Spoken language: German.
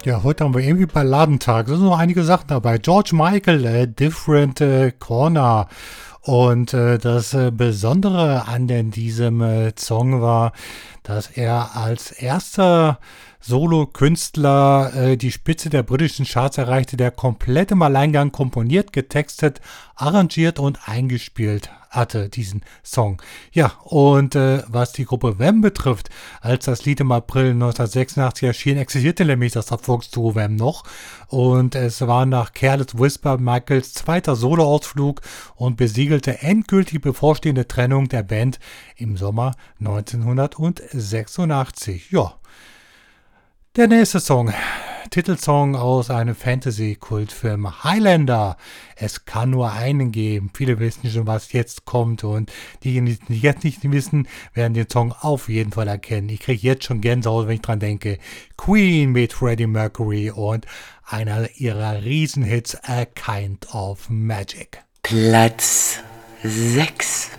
Ja, heute haben wir irgendwie Balladentag. Da sind noch einige Sachen dabei. George Michael, Different Corner. Und das Besondere an diesem Song war, dass er als erster Solo-Künstler die Spitze der britischen Charts erreichte, der komplett im Alleingang komponiert, getextet, arrangiert und eingespielt hatte, diesen Song. Ja, und was die Gruppe Wham betrifft, als das Lied im April 1986 erschien, existierte nämlich das Erfolgsduo Wham noch. Und es war nach Careless Whisper Michaels zweiter Soloausflug und besiegelte endgültig die bevorstehende Trennung der Band im Sommer 1986. Ja, der nächste Song, Titelsong aus einem Fantasy-Kultfilm, Highlander. Es kann nur einen geben. Viele wissen schon, was jetzt kommt, und diejenigen, die jetzt nicht wissen, werden den Song auf jeden Fall erkennen. Ich kriege jetzt schon Gänsehaut, wenn ich dran denke. Queen mit Freddie Mercury und einer ihrer Riesenhits, A Kind of Magic. Platz 6.